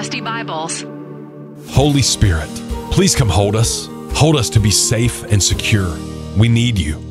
60 Bibles. Holy Spirit, please come hold us. Hold us to be safe and secure. We need you.